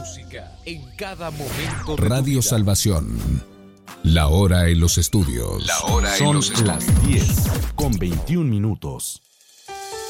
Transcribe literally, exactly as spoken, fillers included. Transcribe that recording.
música en cada momento de Radio tu vida. Salvación. La hora en los estudios. La hora Son en los estudios. las diez con veintiún minutos.